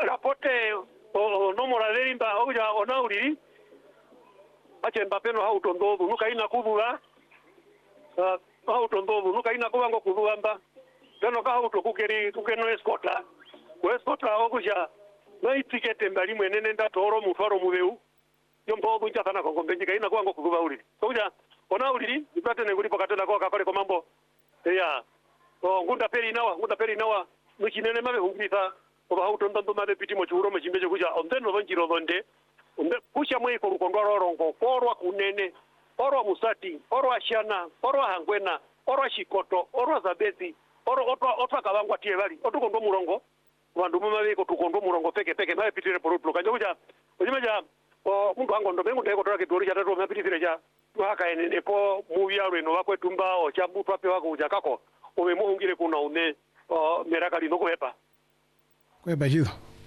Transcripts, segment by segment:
rapote no moraderi mba oja onauri ache mbapeno hautondovu nuka ina kuvula hautondovu nuka ina kuvango kuvamba teno ka hautokukeri tukeno escota okuja na itikete mbali mwenene ndatoro mufaro muveu yombo bunja kana kongombenje kaina kuvango kuva uli oja onauri ibate ne kulipo katena kwa kakole kwa mambo ya ngunda peri nawa nuchinene mabe hungita oba hautondondo mabe pitimo churo machimbeje kuja ondeno bonjiro bonde umbe kusha mwe ko rukondoro rongo porwa kunene porwa musati porwa shana porwa hangwena porwa shikoto porwa zabezi porwa otwa kavangwa tie bali otukondo murongo vandu mabe ko tukondo murongo peke mabe pitire porotlo kanje kuja ojimeja muntu wango ndo mengo ndeko toka kitori cha tatu mapitire cha waka enene po muvia reno wakwetumba o chambu twape wako uja kako ome muhungire kuna une meraka lino kuhepa kweba chido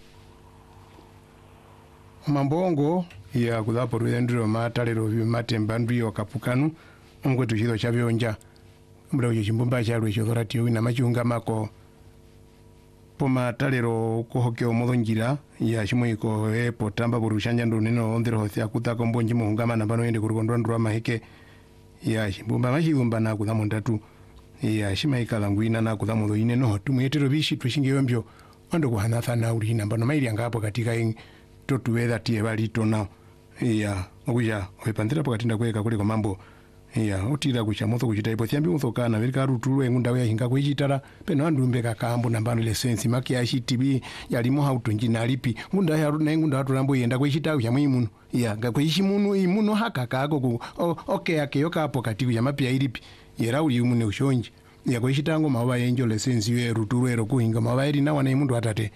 mambongo ya kudhapo ruendro matalero matemba ndio kapukanu ngwe tuchido chabionja mbura uyo chimbumba chalwe chodorati wina machunga mako poma talero kohokyo modonjira ya chimoiko potamba burushanja ndo neno ondero hothya kutako mbonji muhungama nambano yende kurukondwa ndwa maheke ya chimbumba machigumba na kudhamo ndatu ya shimaika langwina na kudhamo ine no tumuyetero bishi twishingeyo mbyo ando kuhanathana uri nambano maili angapo katika totuwetha tie bali tona ya okuja opandira pokatinda kweka kuli kwa mambo ya otira kucha motho kuchita ipo thiambi motho kana verika rutulu engunda we hinga kuichitara peno andumbe kakambo nambano lisensi maki ya TB yalimo hautonji nalipi ngunda ya na ngunda atulambo yenda kuichita kucha mwimuno ya gakuishi munu imuno haka kako ku okay yake yokapo katiku ya mapya ilipi yera uli umune ushonji ya kuichitango mawa yenjo lisensi we rutulu ero kuhinga mawa eri na wana mundu atate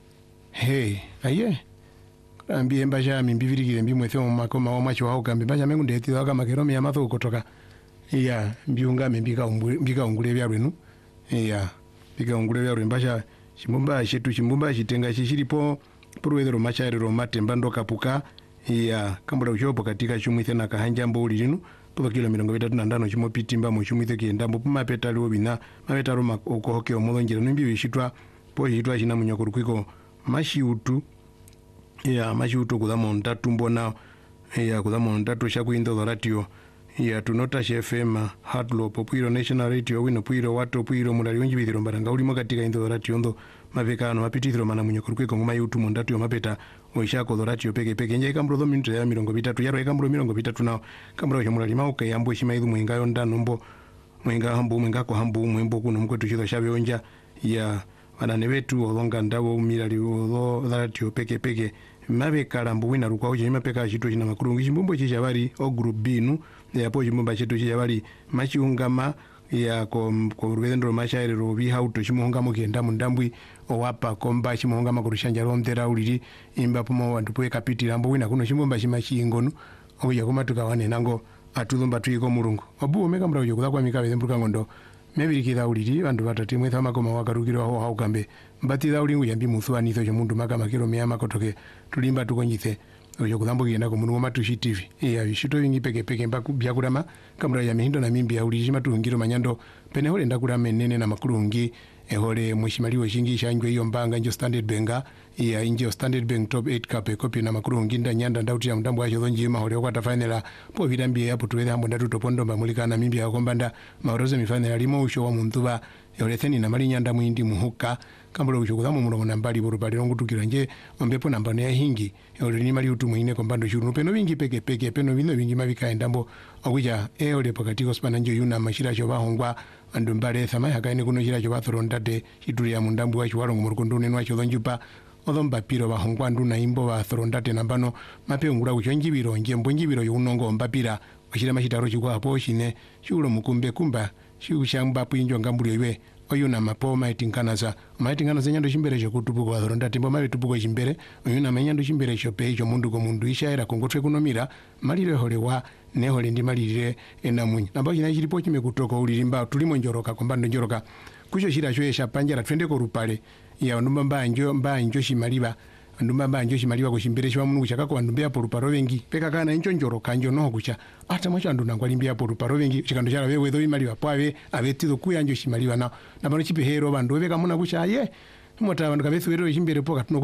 aye ambie mbasha mbivirikire mbimwethe omakoma omacho hao kambi mbasha mengu ndethiwa kama keromi ya matho kutoka ya mbiunga mbika ungule bya rwenu ya mbika ungule bya mbasha chimbumba chitenga chishiripo purwethero macharero matemba ndokapuka ya kambura uchopo katika chumwithe na kahanja mbo ulinu papa kilo 35 chimopitimba mu chumwithe kiendambo pumapeta liwo bina mapetaro makohoke omolonjera nimbi bishitwa po hitwa china munyoko kwiko mashiutu ya machuto kudhamo ndatu mbona ya kudhamo ndatu shakuindo radio ya tunota FM Hatlo Popuiro National Radio wino puiro wato puiro mulali wenji bithiro mbaranga ulimo katika indo radio ndo mapekano mapitithiro mana munyoko kwiko ngoma yutu mundatu yo mapeta oishako radio peke nje kambro 2 minute ya 30 yaro kambro 30 na kambro yo mulali mauka yambo shimaidhu mwingayo ndanombo mwinga hambu mwingako hambu mwimbo kuno mkwetu chizo shabe onja ya vanane vetu olonga ndavo milali olo radio peke mabe kalambu wina rukwa uje mapeka chito china makurungi chimbumbo chicha bali o group binu yapo chimbumba chetu chicha bali machiungama ya ko ruwendro machairero bi hauto chimuhungamo kenda mundambwi owapa komba chimuhungama kurushanja romdera uliri imba pomo wantu poe kapitira mbo wina kuno chimbumba chimachingonu oya komatuka wane nango atulumba tuiko mulungu obu omeka mbra uyo kudakwa mikabe mbuka ngondo mebirikira uliri bantu batati mwetha makoma wakarukirwa ho haukambe mbatira ulingu yambi muthuanitho cho mundu makama kiro meya makotoke tulimba tukonyithe oyo kudambugenda ko mungu matushi TV ya bishito bingi peke mbaku byakurama kamera ya mihindo na mimbi ya uliri matungiro manyando pene hole ndakurama nene na makurungi ehole mwishimaliwe shingi shanjwe iyo mbanga njo Standard Bank ya injo Standard Bank top 8 cup copy na makurungi nda nyanda ndauti ya mdambo acho dhonji mahole kwata final po vidambie hapo tuwethe hambo ndatu topondo mbamulika na mimbi ya kombanda maoroze mifane limo usho wa muntuba yoletheni na mali nyanda mwindi muhuka kambolo usho kudhamu murongo nambali borubali rongo tukira nje ombepo nambano ya hingi yole ni mali utu mwine kombando shuru peno bingi peke peno bino bingi mabika endambo okuja ole pakatiko spana njo yuna mashira cho bahongwa andu mbale thama yakaine kuno shira cho bathorondate chituli ya mundambu wa chiwalo ngomurkundu nenwa cho dhonjupa odhomba piro bahongwa ndu na imbo bathorondate nambano mape ngura ucho njibiro njembo njibiro yunongo mbapira washira mashitaro chikwa hapo shine shulo mukumbe kumba shushamba pinjo ngambuli ywe oyuna mapoma itinganaza nyando chimbere cho kutupuko bathorondate timbo mali tupuko chimbere oyuna menyando chimbere cho pe cho mundu ko mundu ishaira kongotwe kunomira malire holewa nehole ndi malire enamunyi namba china chilipo chimekutoka ulilimba tulimo njoroka kombando njoroka kucho shira cho yesha panjara twende ko rupale ya ndumba mbanjo shimaliba ndumba mbanjo shimaliba ko chimbere cho mungu chakako ndumbe apo ruparo wengi peka kana incho njoroka njo no kucha ata mwacho andu nangwalimbia apo ruparo wengi chikando chala wewe dho imaliba pawe abetizo kuya njo shimaliba na bano chipehero bandu beka muna kucha ye mota bandu kabethu wero chimbere poka